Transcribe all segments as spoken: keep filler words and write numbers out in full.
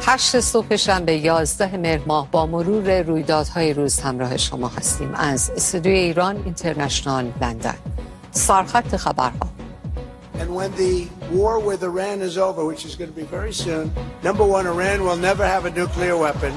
هشت صبح شنبه یازده مهر ماه با مرور رویدادهای روز همراه شما هستیم از استودیوی ایران اینترنشنال لندن. سرخط خبرها. And when the war with Iran is over, which is going to be very soon, number one, Iran will never have a nuclear weapon.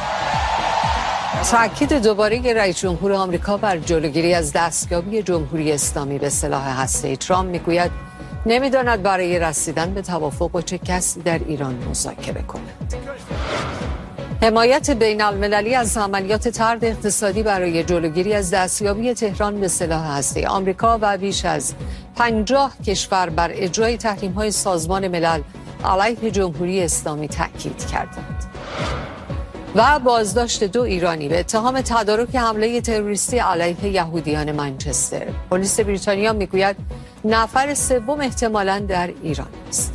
تأکید دوباره رئیس جمهور آمریکا بر جلوگیری از دستیابی جمهوری اسلامی به سلاح هسته‌ای. ترامپ میگوید نمیداند برای رسیدن به توافق با چه کسی در ایران مذاکره کند. حمایت بین المللی از عملیات طرد اقتصادی برای جلوگیری از دستیابی تهران به سلاح هسته‌ای. آمریکا و بیش از پنجاه کشور بر اجرای تحریم‌های سازمان ملل علیه جمهوری اسلامی تأکید کردند. و بازداشت دو ایرانی به اتهام تدارک حمله تروریستی علیه یهودیان منچستر. پلیس بریتانیا میگوید نفر سوم احتمالاً در ایران است.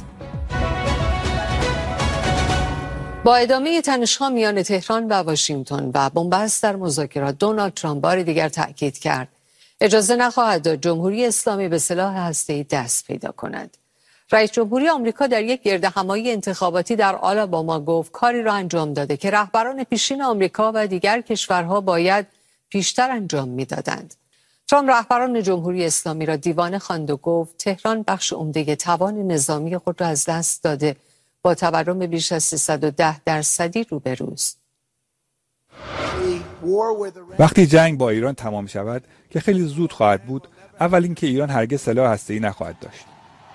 با ادامه تنش‌ها میان تهران و واشنگتن و بنبست در مذاکرات، دونالد ترامپ بار دیگر تأکید کرد اجازه نخواهد داد جمهوری اسلامی به سلاح هسته‌ای دست پیدا کند. رئیس جمهوری آمریکا در یک گردهمایی انتخاباتی در آلاباما گفت کاری را انجام داده که رهبران پیشین آمریکا و دیگر کشورها باید پیشتر انجام میدادند. ترامپ رهبران جمهوری اسلامی را دیوانه خواند و گفت تهران بخش عمده توان نظامی خود را از دست داده، با تورم بیش از سیصد و ده درصدی روبروست. وقتی جنگ با ایران تمام شود که خیلی زود خواهد بود، اول اینکه ایران هرگز سلاح هسته‌ای نخواهد داشت.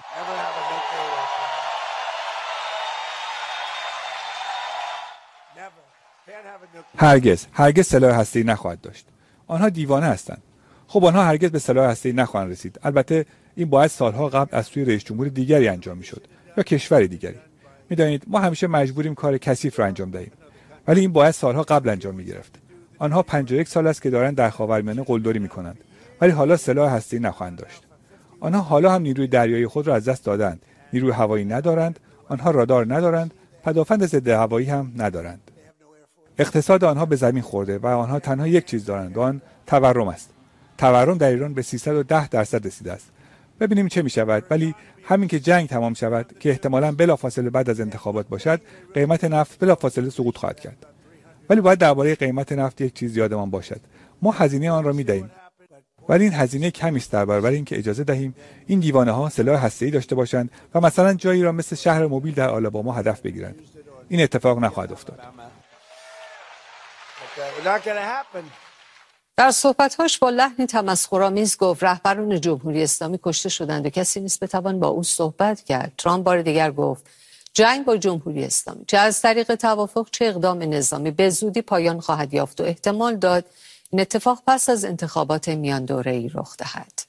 هرگز هرگز سلاح هسته‌ای نخواهد داشت. آنها دیوانه هستند. خب آنها هرگز به سلاح هسته‌ای نخواهند رسید. البته این باید سالها قبل از سوی رئیس جمهور دیگری انجام میشد یا کشور دیگری. میدانید ما همیشه مجبوریم کار کثیف را انجام دهیم، ولی این باید سالها قبل انجام میگرفت. آنها پنجاه و یک سال است که دارند در خاورمیانه قلدری میکنند، ولی حالا سلاح هسته‌ای نخواهند داشت. آنها حالا هم نیروی دریایی خود را از دست دادند. نیروی هوایی ندارند، آنها رادار ندارند، پدافند ضد هوایی هم ندارند. اقتصاد آنها به زمین خورده و آنها تنها یک چیز دارند و آن تورم است. تورم در ایران به سیصد و ده درصد رسیده است. ببینیم چه می شود، ولی همین که جنگ تمام شود که احتمالاً بلافاصله بعد از انتخابات باشد، قیمت نفت بلافاصله سقوط خواهد کرد. ولی باید درباره قیمت نفت یک چیز یادمان باشد. ما هزینه آن را می دهیم، ولی این هزینه کمی است در برابر اینکه اجازه دهیم این دیوانه ها سلاح هسته‌ای داشته باشند و مثلا جایی را مثل شهر موبیل در آلاباما هدف بگیرند. این اتفاق نخواهد افتاد. در صحبت‌هاش با لحنی تمسخرآمیز گفت رهبران جمهوری اسلامی کشته شدند و کسی نیست بتوان با او صحبت کرد. ترامپ بار دیگر گفت جنگ با جمهوری اسلامی چه از طریق توافق چه اقدام نظامی به زودی پایان خواهد یافت و احتمال داد این اتفاق پس از انتخابات میان دوره‌ای رخ دهد.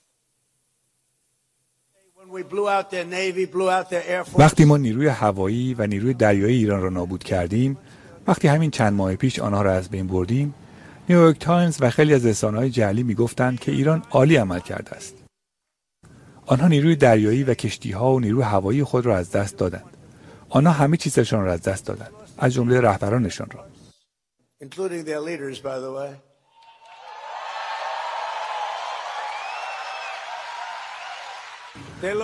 وقتی ما نیروی هوایی و نیروی دریایی ایران را نابود کردیم، وقتی همین چند ماه پیش آنها را از بین بردیم، نیویورک تایمز و خیلی از رسانه‌های جعلی میگفتند که ایران عالی عمل کرده است. آنها نیروی دریایی و کشتی‌ها و نیروی هوایی خود را از دست دادند. آنها همه چیزشان را از دست دادند، از جمله رهبرانشان را.